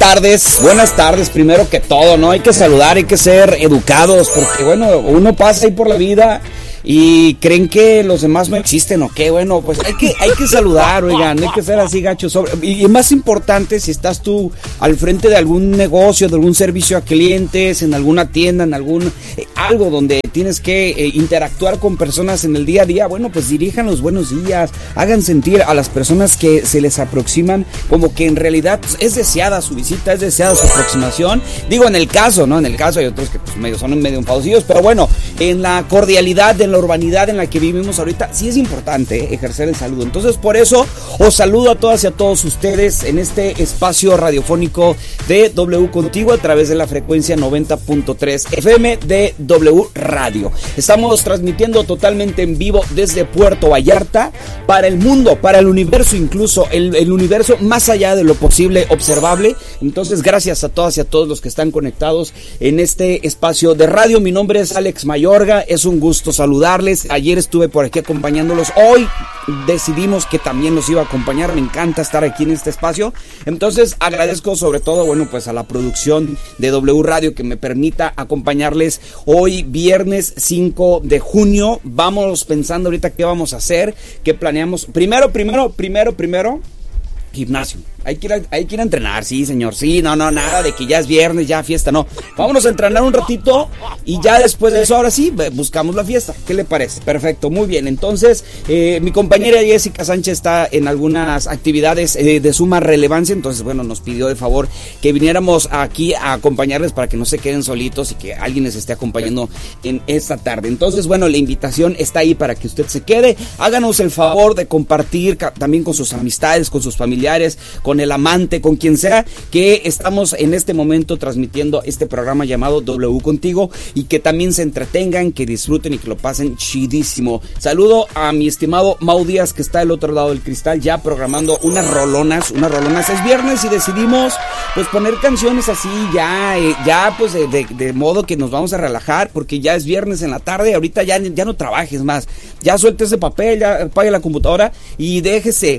Buenas tardes, primero que todo, ¿no? Hay que saludar, hay que ser educados, porque bueno, uno pasa ahí por la vida y creen que los demás no existen, ¿o qué? Bueno, pues hay que saludar, oigan, hay que ser así gachos. Y más importante, si estás tú al frente de algún negocio, de algún servicio a clientes, en alguna tienda, en algún algo donde tienes que interactuar con personas en el día a día, bueno, pues dirijan los buenos días, hagan sentir a las personas que se les aproximan como que en realidad pues, es deseada su visita, es deseada su aproximación. Digo, en el caso, ¿no? En el caso hay otros que pues son medio enfadocillos, pero bueno, en la cordialidad, en la urbanidad en la que vivimos ahorita, sí es importante ejercer el saludo. Entonces, por eso, os saludo a todas y a todos ustedes en este espacio radiofónico de W Contigo a través de la frecuencia 90.3 FM de W Radio. Estamos transmitiendo totalmente en vivo desde Puerto Vallarta para el mundo, para el universo, incluso el universo más allá de lo posible observable. Entonces, gracias a todas y a todos los que están conectados en este espacio de radio. Mi nombre es Alex Mayorga, es un gusto saludarles. Ayer estuve por aquí acompañándolos, hoy decidimos que también los iba a acompañar. Me encanta estar aquí en este espacio. Entonces agradezco sobre todo, bueno, pues a la producción de W Radio que me permita acompañarles hoy viernes 5 de junio. Vamos pensando ahorita qué vamos a hacer, qué planeamos. Primero, gimnasio. Hay que ir a entrenar, sí, señor. Sí, no, nada de que ya es viernes, ya fiesta, no. Vámonos a entrenar un ratito y ya después de eso, ahora sí, buscamos la fiesta. ¿Qué le parece? Perfecto, muy bien. Entonces, mi compañera Jessica Sánchez está en algunas actividades de suma relevancia. Entonces, bueno, nos pidió de favor que viniéramos aquí a acompañarles para que no se queden solitos y que alguien les esté acompañando en esta tarde. Entonces, bueno, la invitación está ahí para que usted se quede. Háganos el favor de compartir también con sus amistades, con sus familiares, con el amante, con quien sea, que estamos en este momento transmitiendo este programa llamado W Contigo y que también se entretengan, que disfruten y que lo pasen chidísimo. Saludo a mi estimado Mau Díaz que está del otro lado del cristal ya programando unas rolonas. Es viernes y decidimos pues poner canciones así ya pues de modo que nos vamos a relajar porque ya es viernes en la tarde. Ahorita ya no trabajes más, ya suelte ese papel, ya apague la computadora y déjese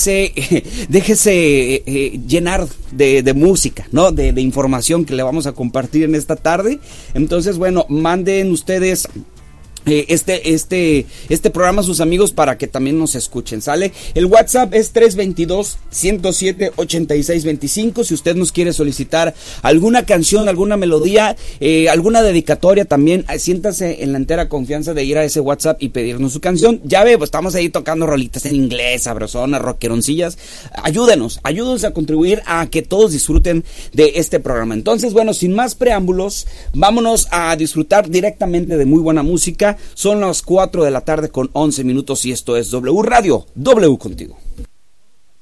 llenar de música, ¿no? De información que le vamos a compartir en esta tarde. Entonces, bueno, manden ustedes este programa a sus amigos para que también nos escuchen, ¿sale? El WhatsApp es 322-107-8625. Si usted nos quiere solicitar alguna canción, alguna melodía, alguna dedicatoria también, siéntase en la entera confianza de ir a ese WhatsApp y pedirnos su canción. Ya ve, pues estamos ahí tocando rolitas en inglés, sabrosonas, rockeroncillas. Ayúdenos a contribuir a que todos disfruten de este programa. Entonces, bueno, sin más preámbulos, vámonos a disfrutar directamente de muy buena música. Son las 4 de la tarde con 11 minutos y esto es W Radio, W Contigo.